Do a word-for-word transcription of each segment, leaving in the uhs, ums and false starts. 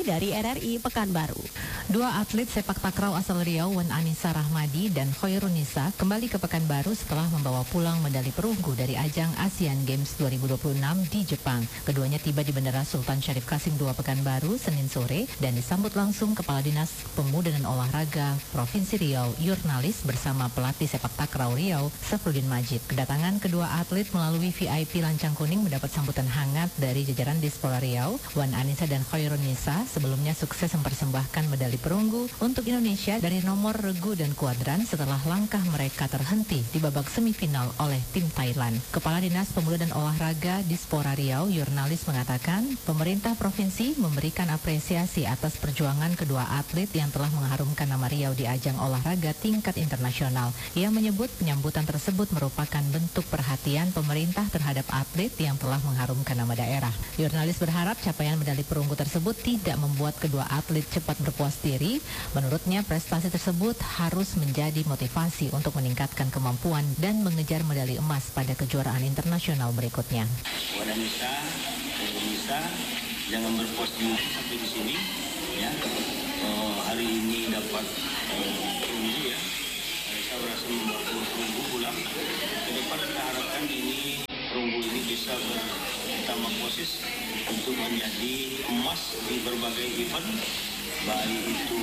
Dari R R I Pekanbaru. Dua atlet sepak takraw asal Riau, Wan Anissa Rahmadi dan Khairun Nisa, kembali ke Pekanbaru setelah membawa pulang medali perunggu dari ajang Asian Games dua ribu dua puluh enam di Jepang. Keduanya tiba di Bandara Sultan Syarif Kasim dua Pekanbaru Senin sore dan disambut langsung Kepala Dinas Pemuda dan Olahraga Provinsi Riau, Yurnalis, bersama pelatih sepak takraw Riau, Safruddin Majid. Kedatangan kedua atlet melalui V I P Lancang Kuning mendapat sambutan hangat dari jajaran Dispora Riau. Wan Anissa dan Khairun Nisa sebelumnya sukses mempersembahkan medali perunggu untuk Indonesia dari nomor regu dan kuadran setelah langkah mereka terhenti di babak semifinal oleh tim Thailand. Kepala Dinas Pemuda dan Olahraga Dispora Riau, Yurnalis, mengatakan pemerintah provinsi memberikan apresiasi atas perjuangan kedua atlet yang telah mengharumkan nama Riau di ajang olahraga tingkat internasional. Ia menyebut penyambutan tersebut merupakan bentuk perhatian pemerintah terhadap atlet yang telah mengharumkan nama daerah. Yurnalis berharap capaian medali perunggu tersebut tidak membuat kedua atlet cepat berpuas diri. Menurutnya, prestasi tersebut harus menjadi motivasi untuk meningkatkan kemampuan dan mengejar medali emas pada kejuaraan internasional berikutnya. Wan Anissa, Indonesia, jangan berpuas diri sampai di sini. Ya, oh, hari ini dapat perunggu ya. Saya berhasil membawa perunggu pulang. Ke depan kita harapkan ini perunggu ini bisa bertambah proses untuk menjadi emas di berbagai event, baik itu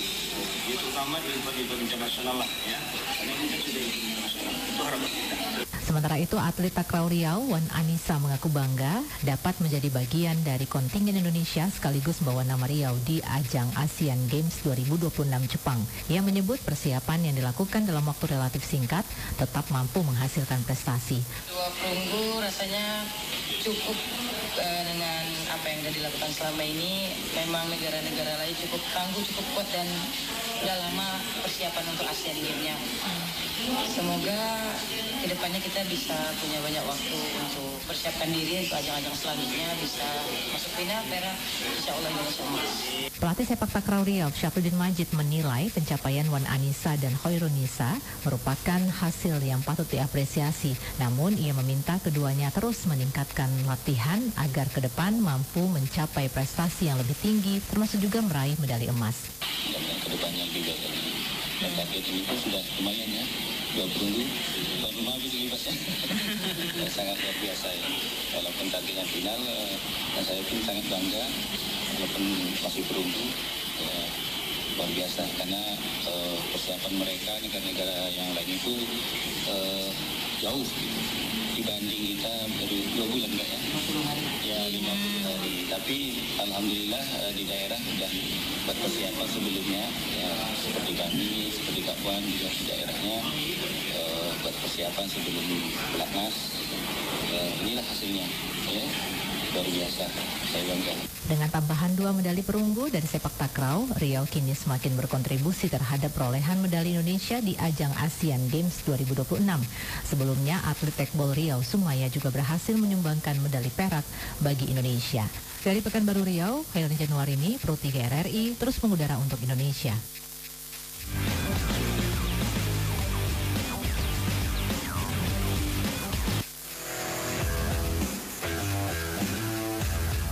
ya terutama di event-event internasional lah ya. Karena ini kan sudah event internasional. Itu harapan kita. Sementara itu, atlet takraw Riau, Wan Anissa, mengaku bangga dapat menjadi bagian dari kontingen Indonesia sekaligus membawa nama Riau di ajang Asian Games dua ribu dua puluh enam Jepang. Ia menyebut persiapan yang dilakukan dalam waktu relatif singkat tetap mampu menghasilkan prestasi. Dua perunggu rasanya cukup uh, dengan apa yang sudah dilakukan selama ini. Memang negara-negara lain cukup tangguh, cukup kuat dan sudah lama persiapan untuk Asian Games-nya. Semoga kedepannya kita bisa punya banyak waktu untuk persiapkan diri untuk ajang-ajang selanjutnya, bisa masuk final, perak, insya Allah Indonesia emas. Pelatih sepak takraw Riau, Safruddin Majid, menilai pencapaian Wan Anissa dan Khairun Nisa merupakan hasil yang patut diapresiasi. Namun, ia meminta keduanya terus meningkatkan latihan agar ke depan mampu mencapai prestasi yang lebih tinggi, termasuk juga meraih medali emas. Dan yang kedepannya juga dan target ini pun sudah lumayan ya, dua perunggu, bukan rumah habis libasnya. Sangat luar biasa ya. Walaupun targetnya final, dan saya pun sangat bangga, walaupun masih perunggu, ya, luar biasa. Karena uh, persiapan mereka negara-negara yang lain itu uh, jauh gitu. Dibanding kita baru dua bulan enggak ya? lima puluh hari. Ya, lima puluh hari. Tapi alhamdulillah uh, di daerah sudah buat persiapan sebelumnya, ya, seperti kami, seperti Kak Wan juga di daerahnya uh, buat persiapan sebelum pelatnas. Uh, inilah hasilnya, ya, luar biasa. Saya bangga. Dengan tambahan dua medali perunggu dari sepak takraw, Riau kini semakin berkontribusi terhadap perolehan medali Indonesia di ajang Asian Games dua ribu dua puluh enam. Sebelumnya, atlet tekbol Riau, Sumaya, juga berhasil menyumbangkan medali perak bagi Indonesia. Dari Pekanbaru Riau, Khairul Januarini, Pro tiga R R I, terus mengudara untuk Indonesia.